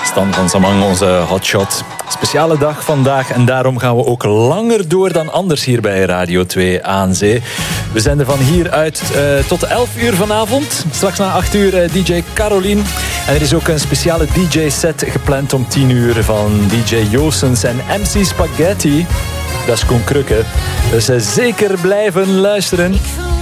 Stan van Samang, onze hotshot. Speciale dag vandaag en daarom gaan we ook langer door dan anders hier bij Radio 2 aan Zee. We zenden van hier uit tot 11 uur vanavond. Straks na 8 uur DJ Caroline. En er is ook een speciale DJ-set gepland om 10 uur van DJ Joosens en MC Spaghetti. Dat is Koen Krukke. Dus zeker blijven luisteren.